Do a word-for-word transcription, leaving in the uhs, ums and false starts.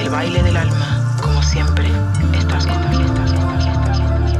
el baile del alma, como siempre, estás conmigo.